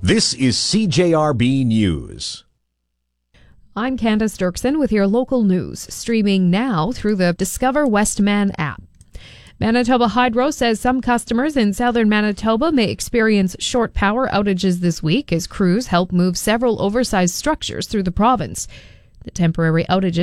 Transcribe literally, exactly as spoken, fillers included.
This is C J R B News. I'm Candace Dirksen with your local news, streaming now through the Discover Westman app. Manitoba Hydro says some customers in southern Manitoba may experience short power outages this week as crews help move several oversized structures through the province. The temporary outages